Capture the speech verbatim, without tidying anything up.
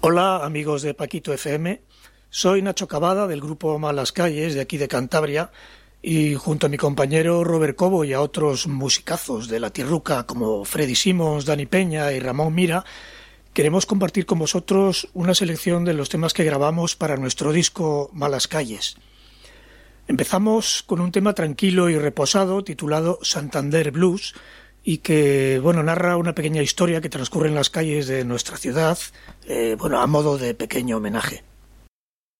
Hola amigos de Paquito F M, soy Nacho Cavada del grupo Malas Calles de aquí de Cantabria y junto a mi compañero Robert Cobo y a otros musicazos de la tierruca como Freddy Simons, Dani Peña y Ramón Mira, queremos compartir con vosotros una selección de los temas que grabamos para nuestro disco Malas Calles. Empezamos con un tema tranquilo y reposado titulado Santander Blues y que, bueno, narra una pequeña historia que transcurre en las calles de nuestra ciudad, eh, bueno, a modo de pequeño homenaje.